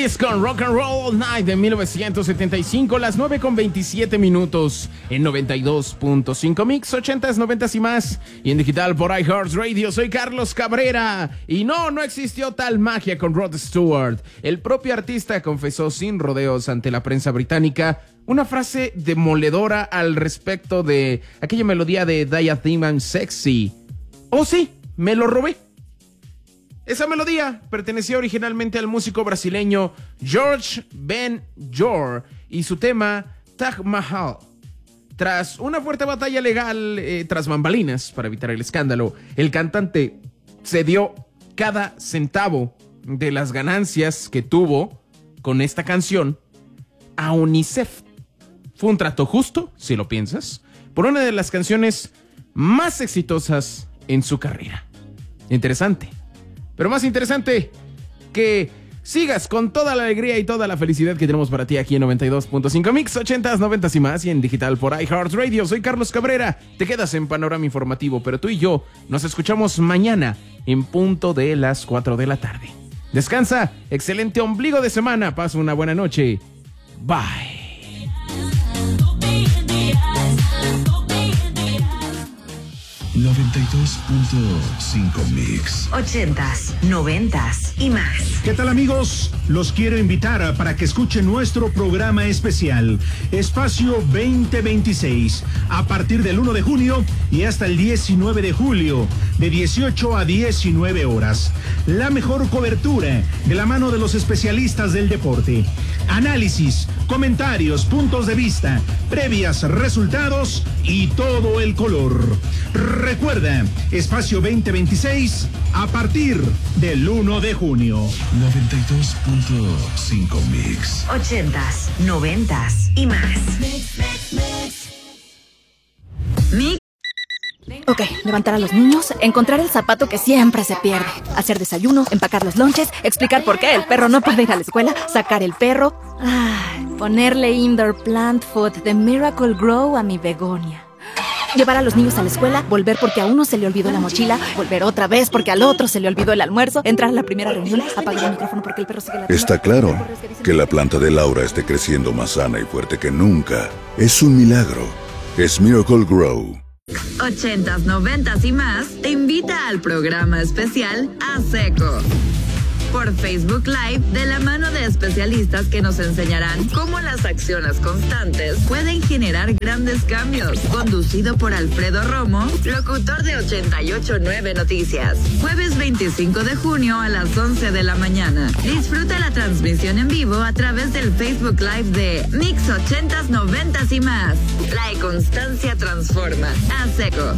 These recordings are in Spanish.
Kiss con Rock and Roll All Night de 1975, las 9:27 minutos en 92.5 Mix, 80s, 90s y más, y en digital por iHeartRadio. Soy Carlos Cabrera, y no existió tal magia con Rod Stewart. El propio artista confesó sin rodeos ante la prensa británica una frase demoledora al respecto de aquella melodía de Diadem I'm Sexy. Oh sí, me lo robé. Esa melodía pertenecía originalmente al músico brasileño Jorge Ben-Jor y su tema Taj Mahal. Tras una fuerte batalla legal tras bambalinas para evitar el escándalo, el cantante cedió cada centavo de las ganancias que tuvo con esta canción a UNICEF. Fue un trato justo, si lo piensas, por una de las canciones más exitosas en su carrera. Interesante. Pero más interesante, que sigas con toda la alegría y toda la felicidad que tenemos para ti aquí en 92.5 Mix, 80s, 90s y más, y en digital por iHeartRadio. Soy Carlos Cabrera, te quedas en Panorama Informativo, pero tú y yo nos escuchamos mañana en punto de las 4 de la tarde. Descansa, excelente ombligo de semana, pasa una buena noche. Bye. 92.5 Mix. 80s, 90s y más. ¿Qué tal, amigos? Los quiero invitar para que escuchen nuestro programa especial, Espacio 2026, a partir del 1 de junio y hasta el 19 de julio, de 18 a 19 horas. La mejor cobertura de la mano de los especialistas del deporte. Análisis, comentarios, puntos de vista, previas, resultados y todo el color. Recuerda, Espacio 2026 a partir del 1 de junio. 92.5 Mix. 80s, 90s y más. Mix. Ok, levantar a los niños, encontrar el zapato que siempre se pierde, hacer desayuno, empacar los lonches, explicar por qué el perro no puede ir a la escuela, sacar el perro, ponerle indoor plant food de Miracle Grow a mi begonia. Llevar a los niños a la escuela, volver porque a uno se le olvidó la mochila, volver otra vez porque al otro se le olvidó el almuerzo, entrar a la primera reunión, apagar el micrófono porque el perro sigue ladrando. Está claro que la planta de Laura esté creciendo más sana y fuerte que nunca. Es un milagro. Es Miracle Grow. 80s, 90s y más te invita al programa especial A Seco por Facebook Live, de la mano de especialistas que nos enseñarán cómo las acciones constantes pueden generar grandes cambios. Conducido por Alfredo Romo, locutor de 88.9 Noticias. Jueves 25 de junio a las 11 de la mañana. Disfruta la transmisión en vivo a través del Facebook Live de Mix 80s, 90s y más. La constancia transforma. A Seco.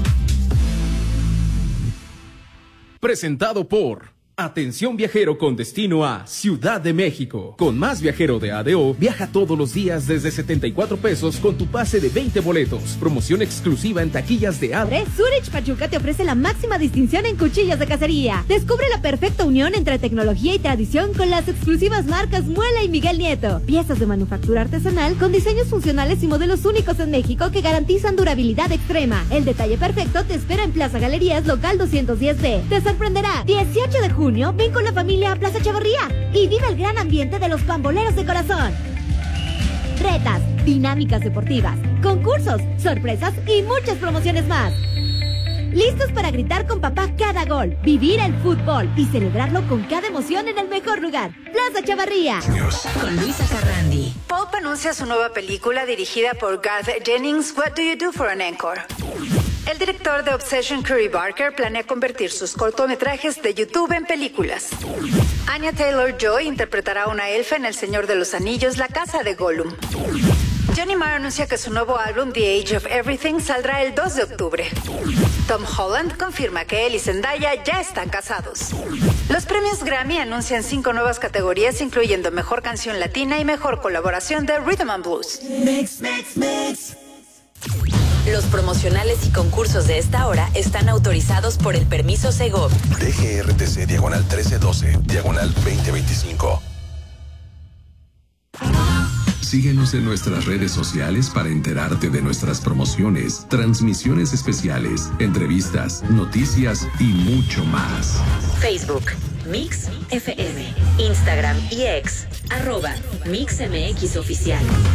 Presentado por Atención viajero con destino a Ciudad de México. Con Más Viajero de ADO, viaja todos los días desde 74 pesos con tu pase de 20 boletos. Promoción exclusiva en taquillas de ADO. Zurich Pachuca te ofrece la máxima distinción en cuchillos de cacería. Descubre la perfecta unión entre tecnología y tradición con las exclusivas marcas Muela y Miguel Nieto. Piezas de manufactura artesanal con diseños funcionales y modelos únicos en México que garantizan durabilidad extrema. El detalle perfecto te espera en Plaza Galerías, local 210B. Te sorprenderá. 18 de junio, ven con la familia a Plaza Chavarría y vive el gran ambiente de los pamboleros de corazón. Retas, dinámicas deportivas, concursos, sorpresas y muchas promociones más. Listos para gritar con papá cada gol, vivir el fútbol y celebrarlo con cada emoción en el mejor lugar. Plaza Chavarría. Con Luisa Carrandi. Pope anuncia su nueva película dirigida por Garth Jennings, What Do You Do for an Encore? El director de Obsession, Curry Barker, planea convertir sus cortometrajes de YouTube en películas. Anya Taylor-Joy interpretará a una elfa en El Señor de los Anillos, La Casa de Gollum. Johnny Marr anuncia que su nuevo álbum, The Age of Everything, saldrá el 2 de octubre. Tom Holland confirma que él y Zendaya ya están casados. Los premios Grammy anuncian 5 nuevas categorías, incluyendo Mejor Canción Latina y Mejor Colaboración de Rhythm and Blues. Mix. Los promocionales y concursos de esta hora están autorizados por el permiso Segov. DGRTC /1312 /2025. Síguenos en nuestras redes sociales para enterarte de nuestras promociones, transmisiones especiales, entrevistas, noticias y mucho más. Facebook, Mix FM, Instagram y X, @MixMX Oficial.